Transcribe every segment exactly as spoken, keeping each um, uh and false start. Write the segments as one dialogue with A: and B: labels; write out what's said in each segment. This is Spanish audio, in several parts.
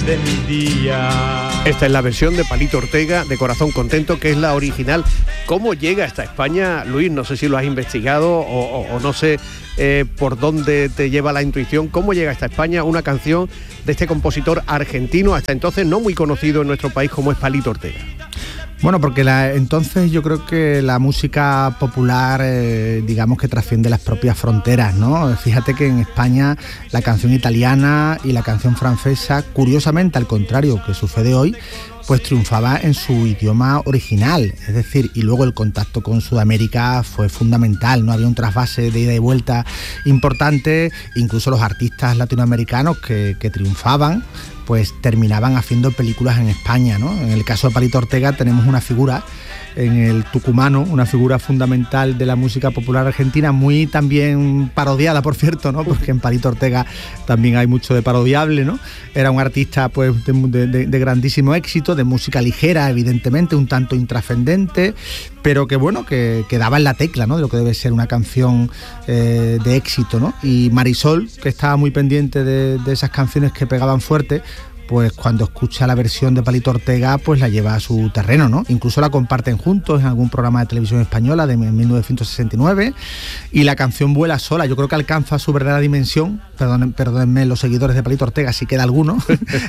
A: de mi día.
B: Esta es la versión de Palito Ortega, de Corazón Contento, que es la original. ¿Cómo llega hasta España, Luis? No sé si lo has investigado o, o, o no sé eh, por dónde te lleva la intuición. ¿Cómo llega hasta España una canción de este compositor argentino, hasta entonces no muy conocido en nuestro país, como es Palito Ortega?
C: Bueno, porque la, entonces yo creo que la música popular, eh, digamos que trasciende las propias fronteras, ¿no? Fíjate que en España la canción italiana y la canción francesa, curiosamente, al contrario que sucede hoy, pues triunfaba en su idioma original, es decir, y luego el contacto con Sudamérica fue fundamental, no había un trasvase de ida y vuelta importante, incluso los artistas latinoamericanos que, que triunfaban, pues terminaban haciendo películas en España, ¿no? En el caso de Palito Ortega tenemos una figura en el tucumano, una figura fundamental de la música popular argentina, muy también parodiada, por cierto, ¿no? Porque en Palito Ortega también hay mucho de parodiable, ¿no? Era un artista pues de, de, de grandísimo éxito, de música ligera, evidentemente, un tanto intrascendente, pero que bueno, que, que daba en la tecla, ¿no? De lo que debe ser una canción eh, de éxito, ¿no? Y Marisol, que estaba muy pendiente de, de esas canciones que pegaban fuerte, pues cuando escucha la versión de Palito Ortega, pues la lleva a su terreno, ¿no? Incluso la comparten juntos en algún programa de televisión española de mil novecientos sesenta y nueve, y la canción vuela sola. Yo creo que alcanza su verdadera dimensión, perdonen, perdónenme los seguidores de Palito Ortega si queda alguno,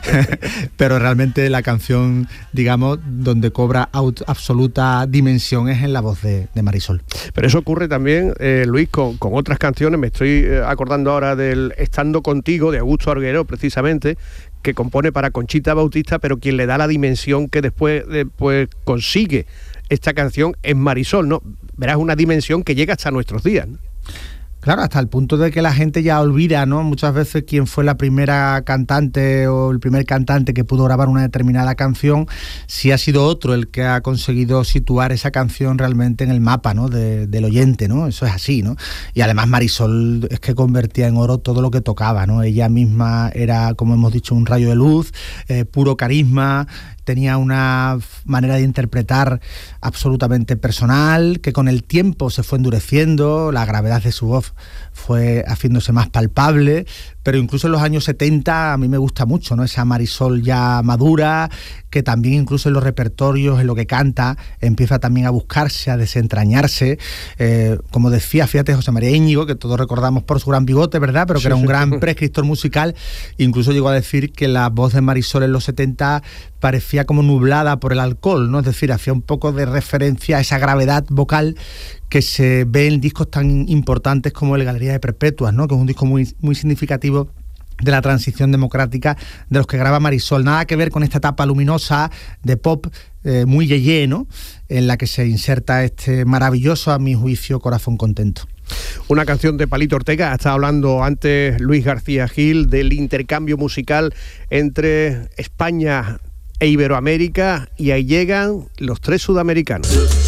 C: pero realmente la canción, digamos, donde cobra out, absoluta dimensión es en la voz de, de Marisol.
B: Pero eso ocurre también, eh, Luis, con, con otras canciones. Me estoy eh, acordando ahora del Estando Contigo, de Augusto Alguero, precisamente, que compone para Conchita Bautista, pero quien le da la dimensión que después, después consigue esta canción es Marisol, ¿no? Verás, una dimensión que llega hasta nuestros días, ¿no?
C: Claro, hasta el punto de que la gente ya olvida, ¿no? Muchas veces quién fue la primera cantante o el primer cantante que pudo grabar una determinada canción, si ha sido otro el que ha conseguido situar esa canción realmente en el mapa, ¿no? De, del oyente, ¿no? Eso es así, ¿no? Y además Marisol es que convertía en oro todo lo que tocaba, ¿no? Ella misma era, como hemos dicho, un rayo de luz, eh, puro carisma, tenía una manera de interpretar absolutamente personal, que con el tiempo se fue endureciendo, la gravedad de su voz fue haciéndose más palpable, pero incluso en los años setenta a mí me gusta mucho, ¿no? Esa Marisol ya madura, que también incluso en los repertorios, en lo que canta, empieza también a buscarse, a desentrañarse. Eh, como decía, fíjate, José María Íñigo, que todos recordamos por su gran bigote, ¿verdad? Pero que sí, era un gran prescriptor musical, incluso llegó a decir que la voz de Marisol en los setenta parecía como nublada por el alcohol, ¿no? Es decir, hacía un poco de referencia a esa gravedad vocal que se ve en discos tan importantes como el Galería de Perpetuas, ¿no? Que es un disco muy, muy significativo de la transición democrática de los que graba Marisol. Nada que ver con esta etapa luminosa de pop eh, muy yeye, ¿no? En la que se inserta este maravilloso, a mi juicio, Corazón Contento.
B: Una canción de Palito Ortega. Estaba hablando antes Luis García Gil del intercambio musical entre España e Iberoamérica, y ahí llegan los tres sudamericanos.